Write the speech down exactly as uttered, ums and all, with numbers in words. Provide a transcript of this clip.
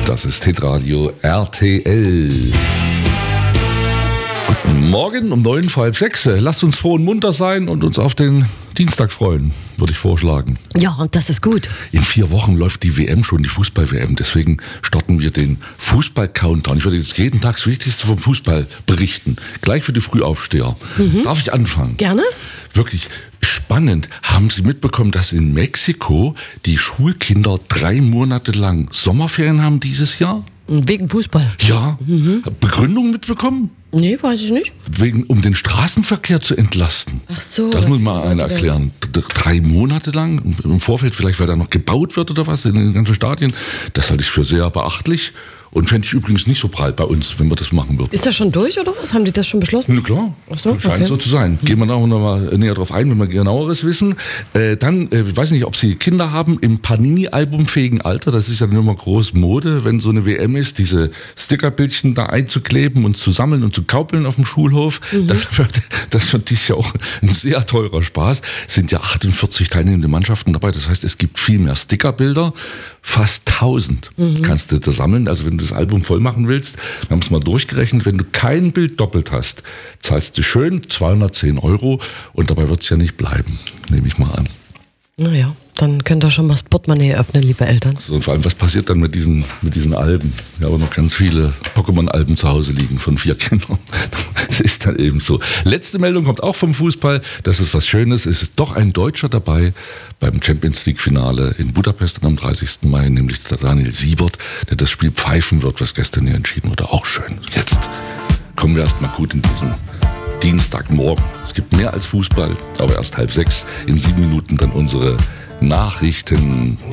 Das ist Hitradio R T L. Guten Morgen um neun, halb sechs. Lasst uns froh und munter sein und uns auf den Dienstag freuen, würde ich vorschlagen. Ja, und das ist gut. In vier Wochen läuft die W M schon, die Fußball-W M. Deswegen starten wir den Fußball-Countdown. Ich würde jetzt jeden Tag das Wichtigste vom Fußball berichten. Gleich für die Frühaufsteher. Mhm. Darf ich anfangen? Gerne. Wirklich spannend. Haben Sie mitbekommen, dass in Mexiko die Schulkinder drei Monate lang Sommerferien haben dieses Jahr? Wegen Fußball? Ja. Mhm. Begründung mitbekommen? Nee, weiß ich nicht. Wegen, um den Straßenverkehr zu entlasten. Ach so. Das muss mal einer erklären. D- Drei Monate lang, im Vorfeld vielleicht, weil da noch gebaut wird oder was in den ganzen Stadien. Das halte ich für sehr beachtlich. Und fände ich übrigens nicht so prall bei uns, wenn wir das machen würden. Ist das schon durch oder was? Haben die das schon beschlossen? Na klar, Ach so, scheint okay. so zu sein. Gehen wir da auch noch mal näher drauf ein, wenn wir genaueres wissen. Äh, dann, äh, ich weiß nicht, ob Sie Kinder haben im Panini-albumfähigen Alter. Das ist ja dann immer groß Mode, wenn so eine W M ist, diese Stickerbildchen da einzukleben und zu sammeln und zu kaupeln auf dem Schulhof. Mhm. Das wird, das wird dieses Jahr auch ein sehr teurer Spaß. Es sind ja achtundvierzig teilnehmende Mannschaften dabei. Das heißt, es gibt viel mehr Stickerbilder. Fast tausend mhm. kannst du da sammeln. Also wenn du das Album voll machen willst, wir haben es mal durchgerechnet, wenn du kein Bild doppelt hast, zahlst du schön zweihundertzehn Euro und dabei wird es ja nicht bleiben, nehme ich mal an. Naja, dann könnt ihr schon mal das Portemonnaie öffnen, liebe Eltern. So, und vor allem, was passiert dann mit diesen, mit diesen Alben? Wir haben noch ganz viele Pokémon-Alben zu Hause liegen von vier Kindern. Das ist dann eben so. Letzte Meldung kommt auch vom Fußball. Das ist was Schönes. Es ist doch ein Deutscher dabei beim Champions-League-Finale in Budapest am dreißigsten Mai, nämlich der Daniel Siebert, der das Spiel pfeifen wird, was gestern hier entschieden wurde. Auch schön. Jetzt kommen wir erstmal gut in diesen Dienstagmorgen. Es gibt mehr als Fußball, aber erst halb sechs. In sieben Minuten dann unsere Nachrichten.